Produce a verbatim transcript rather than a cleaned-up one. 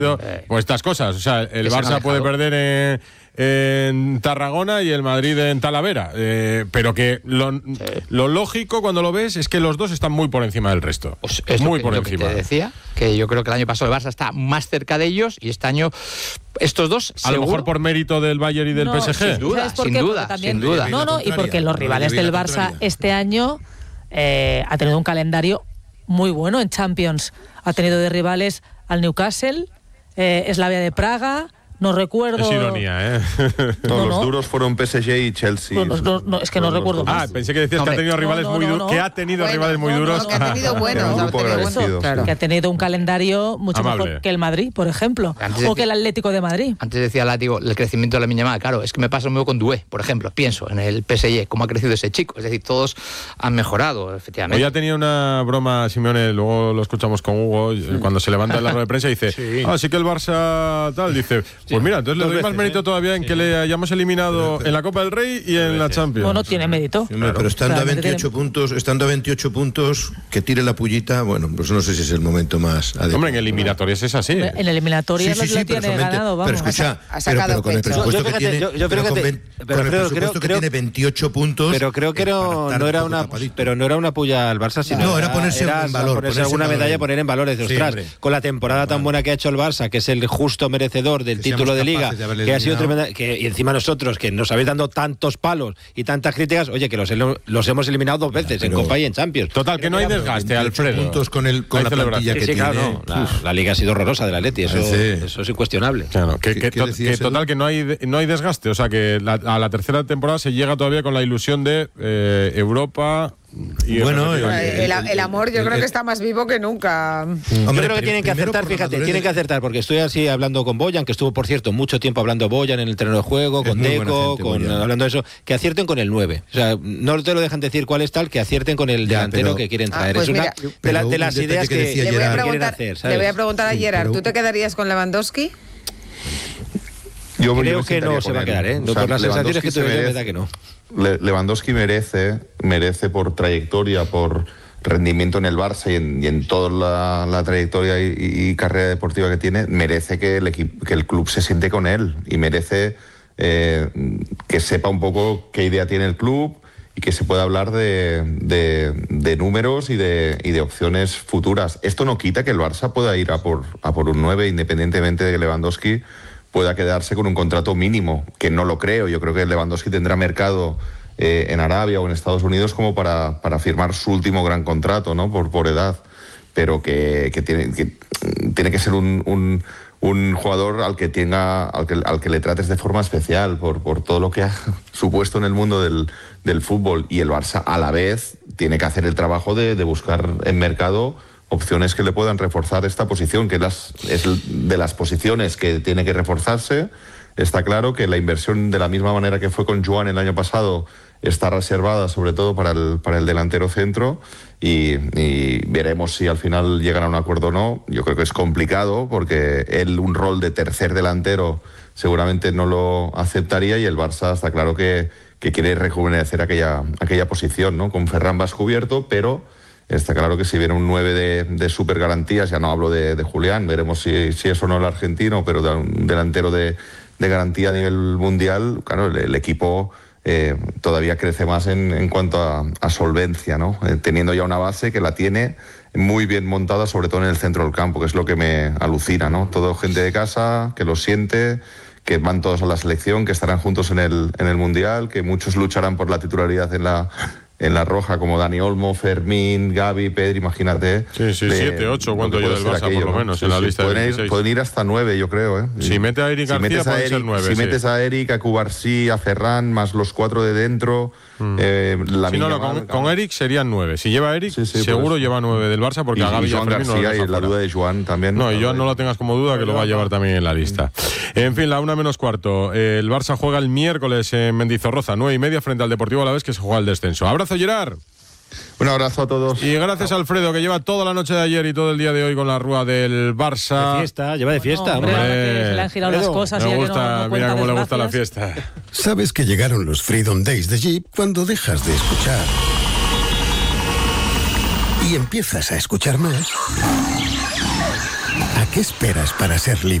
Pues estas cosas, o sea, el Barça puede perder en, en Tarragona y el Madrid en Talavera, eh, pero que lo, sí. lo lógico cuando lo ves es que los dos están muy por encima del resto, pues es muy que, por lo encima. Que te decía, que yo creo que el año pasado el Barça está más cerca de ellos y este año estos dos, a lo mejor por mérito del Bayern y del no, P S G. Sin duda, sin duda, también, sin duda. No, no, y porque los rivales del Barça este año eh, ha tenido un calendario muy bueno en Champions. Ha tenido de rivales al Newcastle, Eh, Slavia de Praga, no recuerdo... Es ironía, ¿eh? No, no, los no. duros fueron P S G y Chelsea. No, no, no, es que no Los recuerdo Ah, más. pensé que decías no, que ha tenido rivales no, no, muy duros, no, no. que ha tenido bueno, rivales muy no, duros. No, que ha tenido buenos. Un grupo agradecido, claro. Que ha tenido un calendario mucho Amable. mejor que el Madrid, por ejemplo, Antes o que el Atlético de Madrid. Antes decía Látigo, el crecimiento de la Lamine Yamal, claro, es que me pasa lo mismo con Doué, por ejemplo, pienso en el P S G, cómo ha crecido ese chico, es decir, todos han mejorado, efectivamente. Hoy ha tenido una broma Simeone, luego lo escuchamos con Hugo, sí. cuando se levanta en la rueda de prensa y dice, sí. ah, sí que el Barça tal, dice, pues sí. mira, entonces le doy más mérito todavía en sí. que le hayamos eliminado pero, pero, en la Copa del Rey y en la Champions. Bueno, tiene mérito. Sí, claro. Pero estando claro, a veintiocho tiene... puntos, estando a veintiocho puntos, que tire la pullita, bueno, pues no sé si es el momento más adecuado. Hombre, en eliminatorias es así. En eliminatorias sí, sí, sí, lo tiene ganado, vamos. Pero escucha, ha pero, pero con el presupuesto que tiene, yo, yo creo que, te, pero con el presupuesto creo, que creo, tiene veintiocho puntos. Pero creo que no, no era una, pero no era una puya al Barça, sino no, era ponerse era, en valor, ponerse alguna medalla, poner en valores de ostras, con la temporada tan buena que ha hecho el Barça, que es el justo merecedor del título de Liga, que ha sido tremenda, que y encima nosotros que nos habéis dando tantos palos y tantas críticas, oye, que los, los hemos eliminado dos veces pero, en Copa y en Champions. Total, que no hay desgaste, Alfredo. Puntos con, el, con la plantilla que sí, sí, tiene. Claro, no, la, la Liga ha sido horrorosa del Atleti, eso, sí. eso es incuestionable. Claro, que, que, to, que total, que no hay, no hay desgaste, o sea, que la, a la tercera temporada se llega todavía con la ilusión de eh, Europa... Y bueno, el, el, el amor yo el, creo que está más vivo que nunca. Yo Hombre, creo que tienen que acertar, fíjate, tienen que acertar, porque estoy así hablando con Boyan, que estuvo, por cierto, mucho tiempo hablando Boyan en el terreno de juego, con Deco, gente, con, hablando de eso, que acierten con el nueve. O sea, no te lo dejan decir cuál es tal, que acierten con el ya, delantero pero, que quieren traer. Ah, pues es una mira, de, la, de las ideas que, que, le voy a quieren hacer. ¿sabes? Le voy a preguntar a Gerard, ¿tú te quedarías con Lewandowski? Yo creo que no se va a quedar, ¿eh? No, o sea, por las sensaciones que tuve, me da que no. Lewandowski merece, merece por trayectoria, por rendimiento en el Barça y en, y en toda la, la trayectoria y, y carrera deportiva que tiene, merece que el, equipo, que el club se siente con él y merece eh, que sepa un poco qué idea tiene el club y que se pueda hablar de, de, de números y de, y de opciones futuras. Esto no quita que el Barça pueda ir a por, a por un nueve, independientemente de que Lewandowski pueda quedarse con un contrato mínimo, que no lo creo. Yo creo que Lewandowski tendrá mercado eh, en Arabia o en Estados Unidos como para, para firmar su último gran contrato, ¿no? Por, por edad. Pero que, que, tiene, que tiene que ser un, un, un jugador al que tenga, al que, al que le trates de forma especial por, por todo lo que ha supuesto en el mundo del, del fútbol. Y el Barça, a la vez, tiene que hacer el trabajo de, de buscar en mercado opciones que le puedan reforzar esta posición, que las, es de las posiciones que tiene que reforzarse. Está claro que la inversión, de la misma manera que fue con Joan el año pasado, está reservada sobre todo para el, para el delantero centro y, y veremos si al final llegan a un acuerdo o no. Yo creo que es complicado porque él un rol de tercer delantero seguramente no lo aceptaría y el Barça está claro que, que quiere rejuvenecer aquella, aquella posición, ¿no? Con Ferran vas cubierto, pero está claro que si viene un nueve de, de super garantías, ya no hablo de, de Julián, veremos si, si es o no el argentino, pero de un delantero de, de garantía a nivel mundial, claro, el, el equipo eh, todavía crece más en, en cuanto a, a solvencia, ¿no? Eh, teniendo ya una base que la tiene muy bien montada, sobre todo en el centro del campo, que es lo que me alucina, ¿no? Todo gente de casa, que lo siente, que van todos a la selección, que estarán juntos en el, en el Mundial, que muchos lucharán por la titularidad en la... en la roja, como Dani Olmo, Fermín, Gavi, Pedri, imagínate. Sí, sí, siete, ocho, cuánto yo del Barça, aquello, por lo menos, sí, en la sí, lista pueden de veintiséis. Ir, pueden ir hasta nueve, yo creo, ¿eh? Si mete a Eric si García, puede Eric, ser nueve, Si sí. metes a Eric, a Cubarsí, a Ferran, más los cuatro de dentro... Mm. Eh, la sí, no, no, con, con Eric serían nueve. Si lleva a Eric, sí, sí, seguro pues, lleva nueve del Barça, porque y, a Gavi y Joan a Fermín García no lo y la duda de Joan también. No, y Joan no lo tengas como duda, que lo va a llevar también en la lista. En fin, la una menos cuarto. El Barça juega el miércoles en Mendizorroza, nueve y media, frente al Deportivo Alavés, que se juega el descenso. Abrazo, Gerard. Un abrazo a todos. Y gracias a Alfredo, que lleva toda la noche de ayer y todo el día de hoy con la rúa del Barça. De fiesta, lleva de fiesta. Hombre, hombre. Se le han girado las cosas. Me y gusta, que no, no mira cómo le gusta gracias. la fiesta. Sabes que llegaron los Freedom Days de Jeep cuando dejas de escuchar y empiezas a escuchar más. ¿A qué esperas para ser libre?